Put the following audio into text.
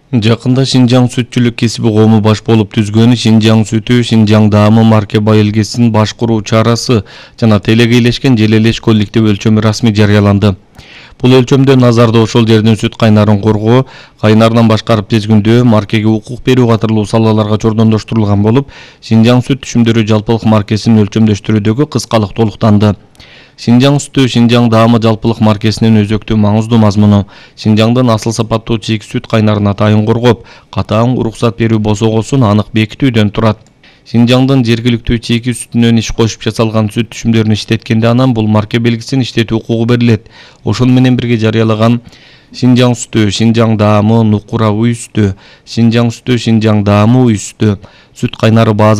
Жакында Шинжаң сүтчүлүк кесиби коому баш болуп түзгөн Шинжаң сүтү, Шинжаң даамы марке байылгесин башкаруу чарасы жана телегейлешкен желелеш коллектив өлчөмү расмий жарыяланды. Бул өлчөмдө назарда ошол жердин сүт кайнарын коргоо, кайнарынан башкарып тезгүндөө, маркеге укук берүү катарлуу салаларга чордондоштурулган болуп, Шинжаң сүт түшүмдөрү жалпылык маркесин өлчөмдөштүрүүдөгү кыскалык толуктанды. Шинжаң сүтү, Шинжаң даамы жалпылык маркесинин өзөктүү маңыздуу мазмуну Шинжаңдын асыл сапаттуу чийик сүт кайнарын атайын коргоп, катаң уруксат берүү босогосун анык бекитүүдөн турат. Шинжаңдын жергиликтүү чийки сүтүнөн иш кошуп жасалган сүт түшүмдөрүн иштеткенде анан бул марке белгисин иштетүү укугу берилет. Ошону менен бирге жарыялаган Шинжаң сүтү, Шинжаң даамы, Нукура уй сүтү, Шинжаң сүтү, Шинжаң даамы уй сүтү, сүт кайнары